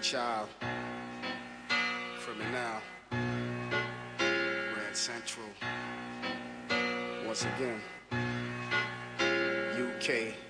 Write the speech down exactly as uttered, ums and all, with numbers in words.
child. From it now. Grand Central. Once again. U K.